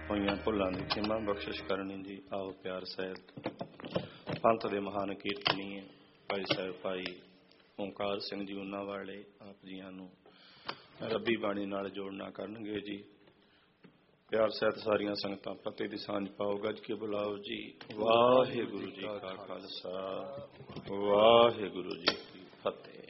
ਹੋਈਆਂ ਭੁੱਲਾਂ ਦੀ ਖਿਮਾ ਬਖਸ਼ਿਸ਼ ਕਰਨੀ ਜੀ। ਆਓ ਪਿਆਰ ਸਹਿਤ ਪੰਥ ਦੇ ਮਹਾਨ ਕੀਰਤਨੀ ਭਾਈ ਸਾਹਿਬ ਭਾਈ ਓਂਕਾਰ ਸਿੰਘ ਜੀ ਉਹਨਾਂ ਵਾਲੇ ਆਪ ਜੀਆਂ ਨੂੰ ਰੱਬੀ ਬਾਣੀ ਨਾਲ ਜੋੜਨਾ ਕਰਨਗੇ ਜੀ। ਪਿਆਰ ਸਹਿਤ ਸਾਰੀਆਂ ਸੰਗਤਾਂ ਫਤਿਹ ਦੀ ਸਾਂਝ ਪਾਓ, ਗੱਜ ਕੇ ਬੁਲਾਓ ਜੀ। ਵਾਹਿਗੁਰੂ ਜੀ ਕਾ ਖਾਲਸਾ, ਵਾਹਿਗੁਰੂ ਜੀ ਕੀ ਫਤਿਹ।